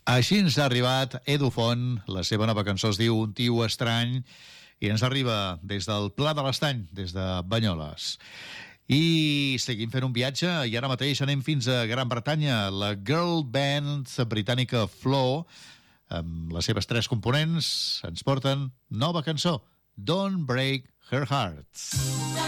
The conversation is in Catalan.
Així ens ha arribat Edu Font, la seva nova cançó es diu Un tio estrany, i ens arriba des del Pla de l'Estany, des de Banyoles. I seguim fent un viatge i ara mateix anem fins a Gran Bretanya. La girl band britànica Flow, amb les seves 3 components, ens porten nova cançó, Don't Break Her Heart.